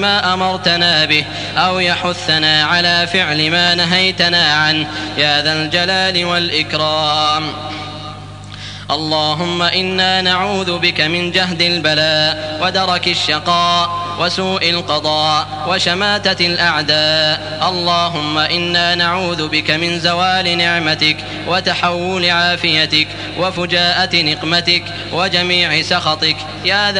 ما أمرتنا به أو يحثنا على فعل ما نهيتنا عنه يا ذا الجلال والإكرام. اللهم إنا نعوذ بك من جهد البلاء ودرك الشقاء وسوء القضاء وشماتة الأعداء. اللهم إنا نعوذ بك من زوال نعمتك وتحول عافيتك وفجاءة نقمتك وجميع سخطك يا ذا